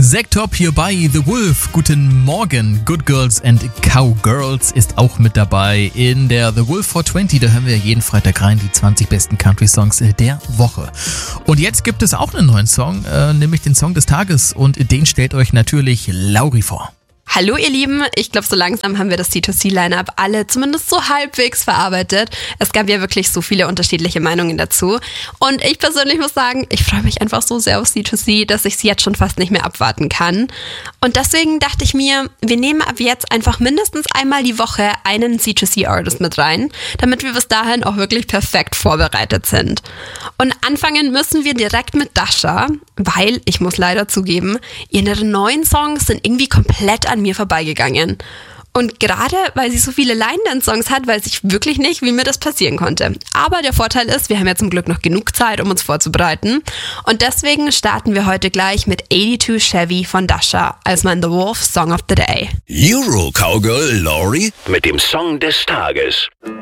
Sektop hier bei The Wolf. Guten Morgen. Good Girls and Cowgirls ist auch mit dabei in der The Wolf 420. Da hören wir jeden Freitag rein die 20 besten Country-Songs der Woche. Und jetzt gibt es auch einen neuen Song, nämlich den Song des Tages. Und den stellt euch natürlich Lauri vor. Hallo ihr Lieben, ich glaube so langsam haben wir das C2C-Line-Up alle zumindest so halbwegs verarbeitet. Es gab ja wirklich so viele unterschiedliche Meinungen dazu und ich persönlich muss sagen, ich freue mich einfach so sehr auf C2C, dass ich es jetzt schon fast nicht mehr abwarten kann. Und deswegen dachte ich mir, wir nehmen ab jetzt einfach mindestens einmal die Woche einen C2C-Artist mit rein, damit wir bis dahin auch wirklich perfekt vorbereitet sind. Und anfangen müssen wir direkt mit Dasha, weil, ich muss leider zugeben, ihre neuen Songs sind irgendwie komplett an mir vorbeigegangen. Und gerade weil sie so viele Line-Dance-Songs hat, weiß ich wirklich nicht, wie mir das passieren konnte. Aber der Vorteil ist, wir haben ja zum Glück noch genug Zeit, um uns vorzubereiten. Und deswegen starten wir heute gleich mit 82 Chevy von Dasha als mein The Wolf Song of the Day. Euro Cowgirl Lauri mit dem Song des Tages.